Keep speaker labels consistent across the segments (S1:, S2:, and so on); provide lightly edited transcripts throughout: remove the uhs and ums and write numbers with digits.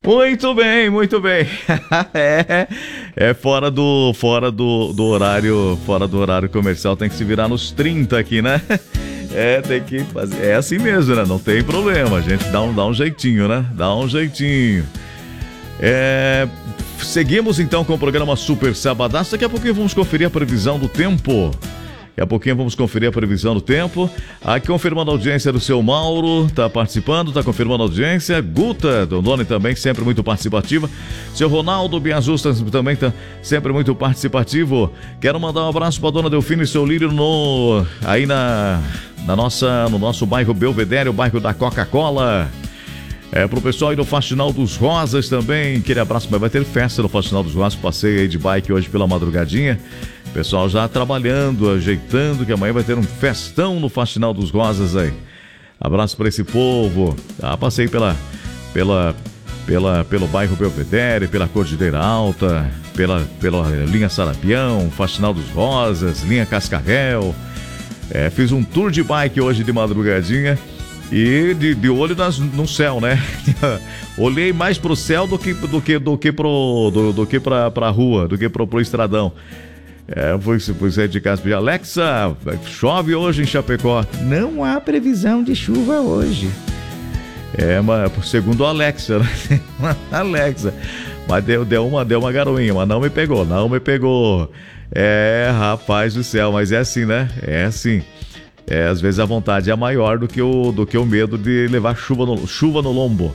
S1: Muito bem, muito bem. É fora do horário comercial, tem que se virar nos 30 aqui, né? Tem que fazer, é assim mesmo, né? Não tem problema, a gente dá um jeitinho, né? Dá um jeitinho. Seguimos então com o programa Super Sabadaço. Daqui a pouquinho vamos conferir a previsão do tempo. Daqui a pouquinho vamos conferir a previsão do tempo. Aqui confirmando a audiência do seu Mauro, tá participando, tá confirmando a audiência. Guta Dondoni também, sempre muito participativa. Seu Ronaldo Biajusta também tá sempre muito participativo. Quero mandar um abraço para a dona Delfina e seu Lírio aí no nosso bairro Belvedere, o bairro da Coca-Cola. Pro pessoal aí do Faxinal dos Rosas também, aquele abraço, mas vai ter festa no Faxinal dos Rosas, passei aí de bike hoje pela madrugadinha, pessoal já trabalhando, ajeitando, que amanhã vai ter um festão no Faxinal dos Rosas aí. Abraço para esse povo. Passei pelo bairro Belvedere, pela Cordilheira Alta, pela linha Sarapião, Faxinal dos Rosas, linha Cascavel. Fiz um tour de bike hoje de madrugadinha. E de olho no céu, né? Olhei mais pro céu do que pra rua, do que pro estradão. Fui sair de casa e Alexa, chove hoje em Chapecó. Não há previsão de chuva hoje. Mas segundo a Alexa, né? Alexa. Mas deu uma garoinha, mas não me pegou. Rapaz do céu, mas é assim, né? É assim. Às vezes a vontade é maior do que o medo de levar chuva no lombo.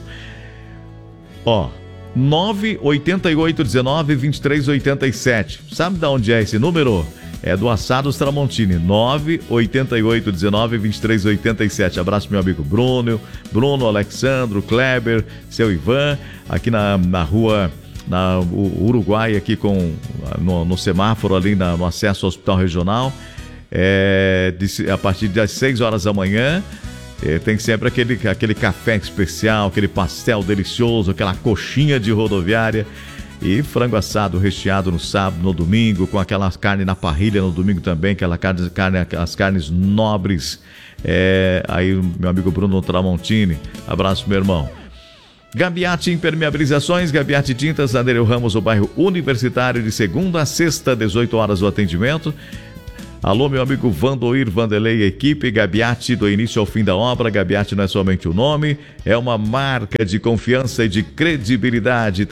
S1: 988192387. Sabe de onde é esse número? É do Assados Tramontini. 988192387. Abraço meu amigo Bruno, Alexandro, Kleber, seu Ivan, aqui na rua Uruguai, aqui no semáforo ali no acesso ao Hospital Regional. A partir das 6 horas da manhã, tem sempre aquele café especial, aquele pastel delicioso, aquela coxinha de rodoviária e frango assado recheado no sábado, no domingo, com aquela carne na parrilha no domingo também, as carnes nobres. Aí meu amigo Bruno Tramontini, abraço meu irmão. Gabiati Impermeabilizações, Gabiati Tintas, na Nereu Ramos, o bairro Universitário, de segunda a sexta, 18 horas o atendimento. Alô, meu amigo Vandoir, Vanderlei e equipe, Gabiati, do início ao fim da obra. Gabiati não é somente o nome, é uma marca de confiança e de credibilidade.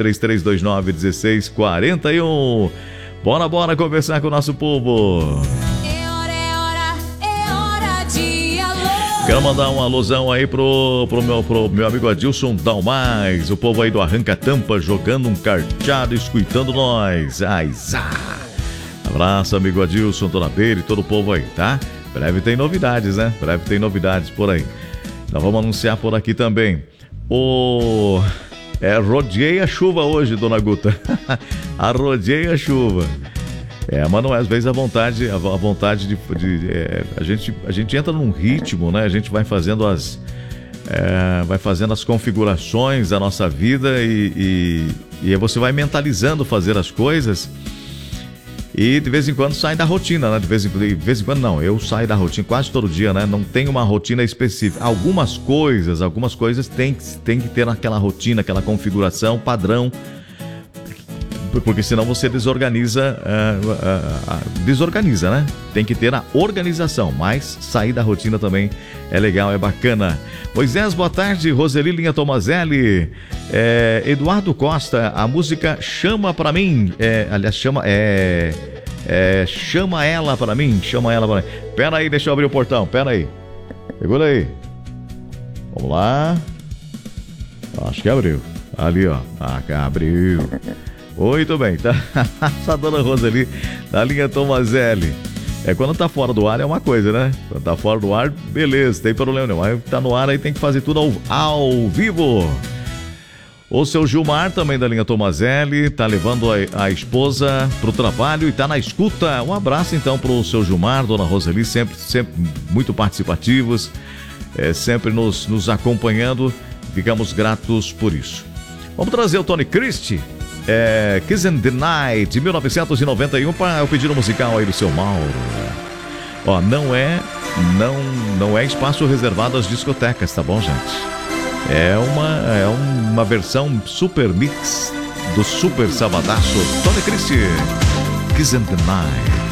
S1: 3329-1641. Bora conversar com o nosso povo.
S2: É hora de alô.
S1: Quero mandar um alôzão aí pro meu amigo Adilson Dalmais, o povo aí do Arranca Tampa, jogando um carteado, escutando nós. Abraço, amigo Adilson, Dona Beira e todo o povo aí, tá? Breve tem novidades, né? Breve tem novidades por aí. Nós vamos anunciar por aqui também. Rodeei a chuva hoje, Dona Guta. Rodeei a chuva. Mas não é, às vezes a vontade de a gente entra num ritmo, né? A gente vai fazendo as configurações da nossa vida e aí você vai mentalizando fazer as coisas. E de vez em quando sai da rotina, né? De vez em quando não, eu saio da rotina quase todo dia, né? Não tem uma rotina específica. Algumas coisas tem que ter aquela rotina, aquela configuração padrão, porque senão você desorganiza, né? Tem que ter a organização, mas sair da rotina também é legal, é bacana. Moisés, boa tarde. Roseli Linha Tomazelli, Eduardo Costa, a música Chama Pra Mim, Chama Ela Pra Mim. Pera aí, deixa eu abrir o portão, pera aí. Segura aí. Vamos lá. Acho que abriu. Ali, ó. Abriu. Muito bem, tá? Essa dona Roseli da Linha Tomazelli. Quando tá fora do ar é uma coisa, né? Quando tá fora do ar, beleza, tem problema não. Aí tá no ar, aí tem que fazer tudo ao vivo. O seu Gilmar, também da Linha Tomazelli, tá levando a esposa pro trabalho e tá na escuta. Um abraço então pro seu Gilmar, dona Roseli, sempre muito participativos, sempre nos acompanhando. Ficamos gratos por isso. Vamos trazer o Tony Christie. Kiss in the Night, de 1991, para o pedido musical aí do seu Mauro. Não é espaço reservado às discotecas, tá bom, gente? É uma versão super mix do super sabadaço Tony Christie, Kiss and the Night.